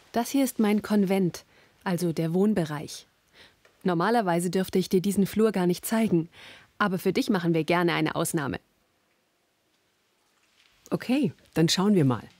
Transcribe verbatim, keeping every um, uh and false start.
Das hier ist mein Konvent, also der Wohnbereich. Normalerweise dürfte ich dir diesen Flur gar nicht zeigen, aber für dich machen wir gerne eine Ausnahme. Okay, dann schauen wir mal.